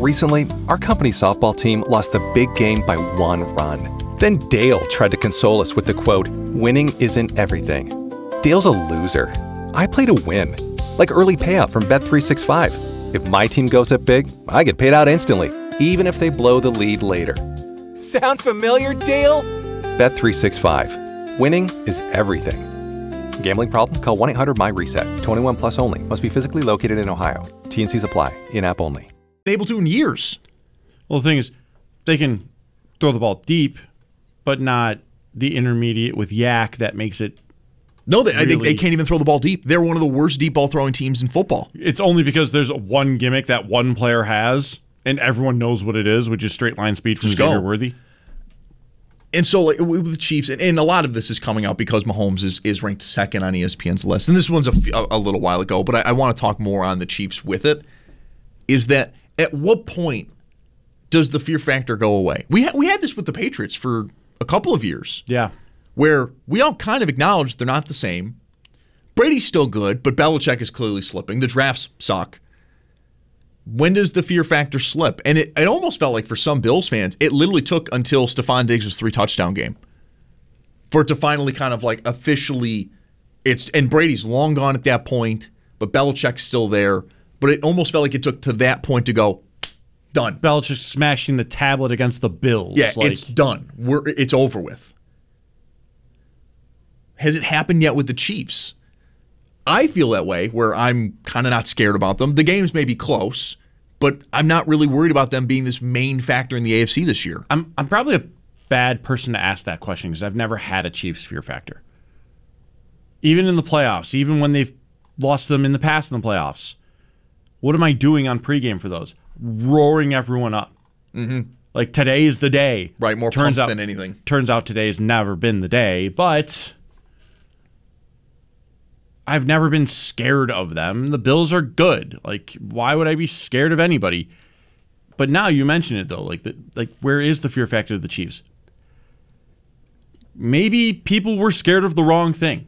Recently, our company softball team lost the big game by 1 run. Then Dale tried to console us with the quote, "Winning isn't everything." Dale's a loser. I play to win. Like early payout from Bet365. If my team goes up big, I get paid out instantly, even if they blow the lead later. Sound familiar, Dale? Bet365. Winning is everything. Gambling problem? Call 1-800-MY-RESET. 21 plus only. Must be physically located in Ohio. T&Cs apply. In-app only. Able to in years. Well, the thing is, they can throw the ball deep, but not the intermediate with Yak that makes it. No, I think they can't even throw the ball deep. They're one of the worst deep ball throwing teams in football. It's only because there's one gimmick that one player has, and everyone knows what it is, which is straight line speed from Xavier Worthy. And so with the Chiefs, and a lot of this is coming out because Mahomes is ranked second on ESPN's list. And this one's a little while ago, but I want to talk more on the Chiefs with it, is that at what point does the fear factor go away? We had this with the Patriots for a couple of years. Yeah. Where we all kind of acknowledge they're not the same. Brady's still good, but Belichick is clearly slipping. The drafts suck. When does the fear factor slip? And it almost felt like for some Bills fans, it literally took until Stephon Diggs' 3-touchdown game for it to finally kind of like officially, and Brady's long gone at that point, but Belichick's still there. But it almost felt like it took to that point to go, done. Belichick smashing the tablet against the Bills. Yeah, it's done. It's over with. Has it happened yet with the Chiefs? I feel that way, where I'm kind of not scared about them. The games may be close, but I'm not really worried about them being this main factor in the AFC this year. I'm probably a bad person to ask that question because I've never had a Chiefs fear factor. Even in the playoffs, even when they've lost them in the past in the playoffs, what am I doing on pregame for those? Roaring everyone up. Mm-hmm. Like, today is the day. Right, more pumped than anything. Turns out today has never been the day, but I've never been scared of them. The Bills are good. Like, why would I be scared of anybody? But now you mention it, though. Like, where is the fear factor of the Chiefs? Maybe people were scared of the wrong thing.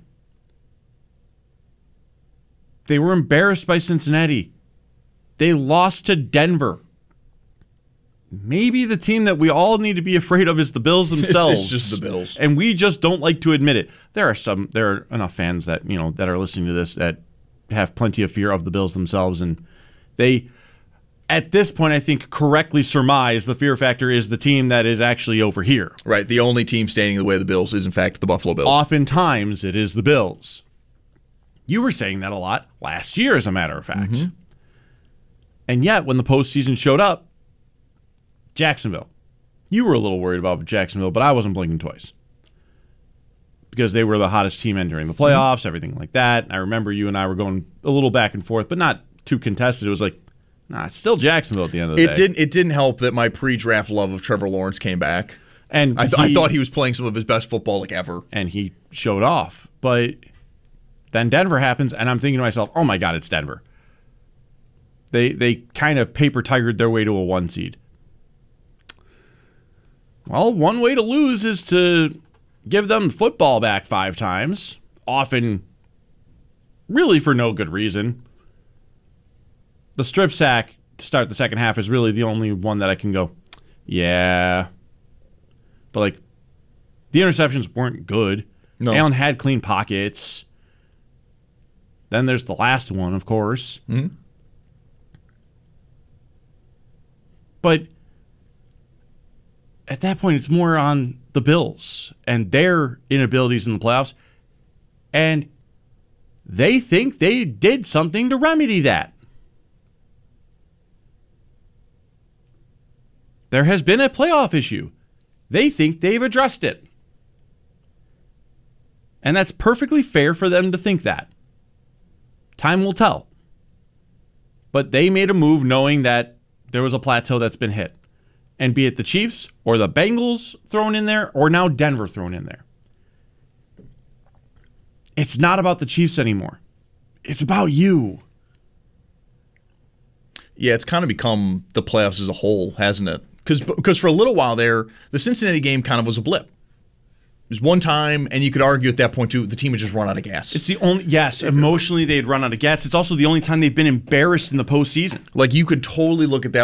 They were embarrassed by Cincinnati. They lost to Denver. Maybe the team that we all need to be afraid of is the Bills themselves. It's just the Bills. And we just don't like to admit it. There are enough fans that, that are listening to this that have plenty of fear of the Bills themselves, and they, at this point, I think correctly surmise the fear factor is the team that is actually over here. Right. The only team standing the way of the Bills is, in fact, the Buffalo Bills. Oftentimes, it is the Bills. You were saying that a lot last year, as a matter of fact. Mm-hmm. And yet, when the postseason showed up, Jacksonville. You were a little worried about Jacksonville, but I wasn't blinking twice. Because they were the hottest team entering the playoffs, everything like that. I remember you and I were going a little back and forth, but not too contested. It was like, nah, it's still Jacksonville at the end of the day. It didn't help that my pre-draft love of Trevor Lawrence came back. And I thought he was playing some of his best football ever. And he showed off. But then Denver happens, and I'm thinking to myself, oh my God, it's Denver. They kind of paper tigered their way to a 1 seed. Well, one way to lose is to give them football back 5 times, often really for no good reason. The strip sack to start the second half is really the only one that I can go, yeah. But, like, the interceptions weren't good. No. Allen had clean pockets. Then there's the last one, of course. Mm-hmm. But at that point, it's more on the Bills and their inabilities in the playoffs. And they think they did something to remedy that. There has been a playoff issue. They think they've addressed it. And that's perfectly fair for them to think that. Time will tell. But they made a move knowing that there was a plateau that's been hit. And be it the Chiefs or the Bengals thrown in there or now Denver thrown in there. It's not about the Chiefs anymore. It's about you. Yeah, it's kind of become the playoffs as a whole, hasn't it? Because for a little while there, the Cincinnati game kind of was a blip. It was one time, and you could argue at that point, too, the team had just run out of gas. It's the only, yes, emotionally they'd run out of gas. It's also the only time they've been embarrassed in the postseason. Like, you could totally look at that